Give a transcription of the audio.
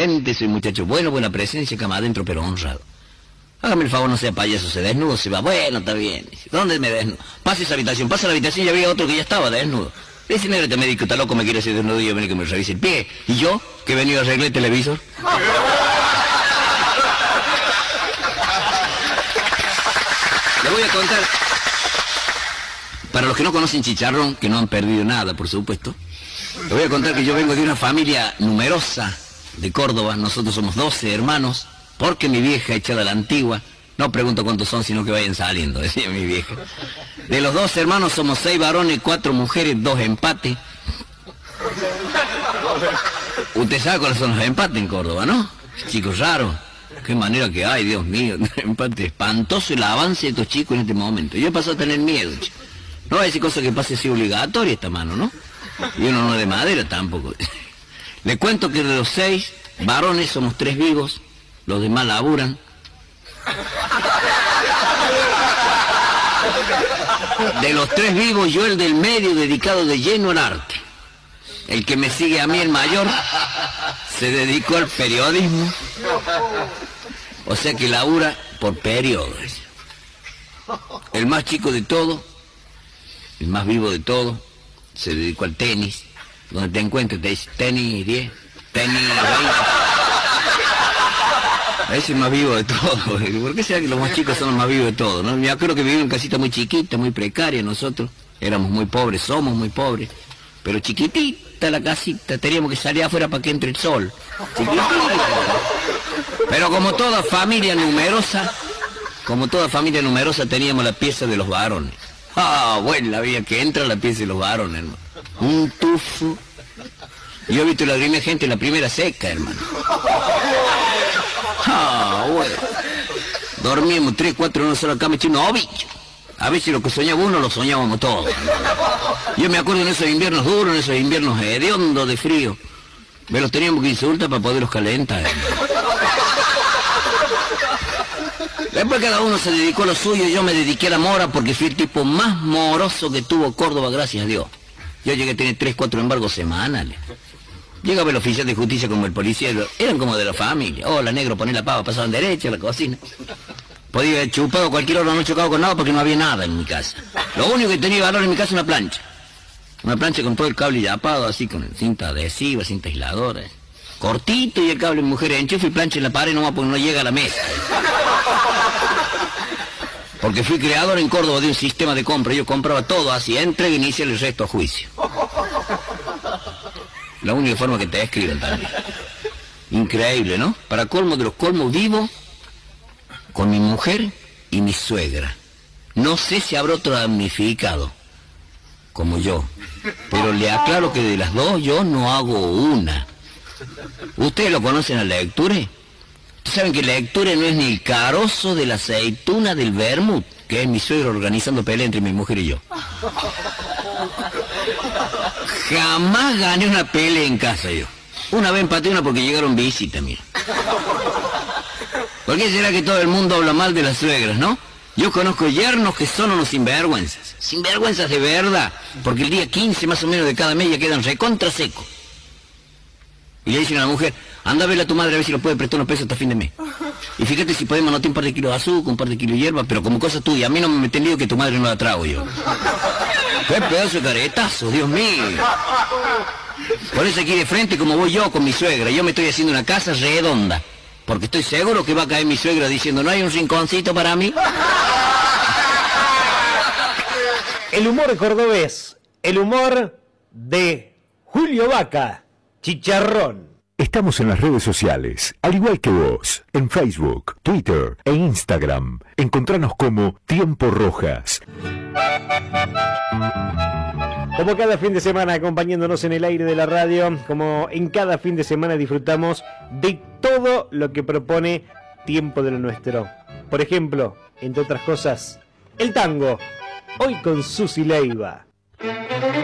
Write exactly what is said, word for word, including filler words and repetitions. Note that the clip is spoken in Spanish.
excelente, soy muchacho bueno, buena presencia, cama adentro, pero honrado. Hágame el favor, no sea payaso, se desnudo, se va. Bueno, está bien. ¿Dónde me desnudo? Pase esa habitación, pasa a la habitación y había otro que ya estaba desnudo. Dice, negro, este médico está loco, me quiere hacer desnudo y yo vengo que me revise el pie. ¿Y yo? Que he venido a arreglar el televisor. Le voy a contar, para los que no conocen Chicharrón, que no han perdido nada, por supuesto, le voy a contar que yo vengo de una familia numerosa de Córdoba. Nosotros somos doce hermanos, porque mi vieja, echada a la antigua, no pregunto cuántos son, sino que vayan saliendo, decía mi vieja. De los doce hermanos somos seis varones, cuatro mujeres, dos empates. Usted sabe cuáles son los empates en Córdoba, ¿no? Chicos raros. Qué manera que hay, Dios mío. Empate espantoso el avance de estos chicos en este momento. Yo he pasado a tener miedo, chico. No va a decir cosa que pase así obligatoria esta mano, ¿no? Y uno no de madera tampoco. Le cuento que de los seis varones somos tres vivos, los demás laburan. De los tres vivos, yo el del medio, dedicado de lleno al arte. El que me sigue a mí, el mayor, se dedicó al periodismo. O sea que labura por periodos. El más chico de todo, el más vivo de todo, se dedicó al tenis. Donde te encuentres te dice tenis diez, tenis veinte. Ese es el más vivo de todo. ¿Por qué será que los más chicos son los más vivos de todo, no? Yo creo que vivimos en casita muy chiquita, muy precaria. Nosotros éramos muy pobres, somos muy pobres. Pero chiquitita la casita, teníamos que salir afuera para que entre el sol. Chiquitita. Pero como toda familia numerosa, como toda familia numerosa teníamos la pieza de los varones. Ah, bueno, la vida que entra la pieza de los varones, hermano. Un tufo. Yo he visto la primera gente en la primera seca, hermano. Ah, bueno. Dormíamos tres, cuatro en una sola cama, hecho un ovillo. A veces lo que soñaba uno lo soñábamos todos. Yo me acuerdo en esos inviernos duros, en esos inviernos hediondos de frío. Me los teníamos que insultar para poderlos calentar. Después cada uno se dedicó a lo suyo, yo me dediqué a la mora porque fui el tipo más moroso que tuvo Córdoba, gracias a Dios. Yo llegué a tener tres, cuatro embargos semanales. Llegaba el oficial de justicia como el policía, eran como de la familia. Hola, negro, poné la pava, pasaban derecho a la cocina. Podía haber chupado cualquier hora, no he chocado con nada porque no había nada en mi casa. Lo único que tenía valor en mi casa es una plancha. Una plancha con todo el cable yapado, así con cinta adhesiva, cinta aisladora. Cortito y el cable, mujer, enchufe y plancha en la pared nomás porque no llega a la mesa. Porque fui creador en Córdoba de un sistema de compra. Yo compraba todo así, entrega, inicia el resto a juicio. La única forma que te escriben también. Increíble, ¿no? Para colmo de los colmos, vivo con mi mujer y mi suegra. No sé si habrá otro damnificado, como yo. Pero le aclaro que de las dos yo no hago una. ¿Ustedes lo conocen a la Lecture? Ustedes saben que la Lecture no es ni el carozo de la aceituna del vermut, que es mi suegro organizando pelea entre mi mujer y yo. Jamás gané una pelea en casa yo. Una vez empaté una porque llegaron visitas, mira. ¿Por qué será que todo el mundo habla mal de las suegras, no? Yo conozco yernos que son unos sinvergüenzas. Sinvergüenzas de verdad. Porque el día quince más o menos de cada mes ya quedan recontra secos. Y le dicen a la mujer, anda a verle a tu madre a ver si lo puede prestar unos pesos hasta fin de mes. Y fíjate si podemos anotar un par de kilos de azúcar, un par de kilos de hierba, pero como cosa tuya, a mí no me meten lío que tu madre no la trago yo. ¡Qué pedazo de caretazo, Dios mío! Por eso aquí de frente como voy yo con mi suegra, yo me estoy haciendo una casa redonda. Porque estoy seguro que va a caer mi suegra diciendo, ¿no hay un rinconcito para mí? El humor cordobés, el humor de Julio Vaca, Chicharrón. Estamos en las redes sociales, al igual que vos, en Facebook, Twitter e Instagram. Encontranos como Tiempo Rojas. Como cada fin de semana acompañándonos en el aire de la radio, como en cada fin de semana disfrutamos de todo lo que propone Tiempo de lo Nuestro. Por ejemplo, entre otras cosas, el tango, hoy con Susi Leiva.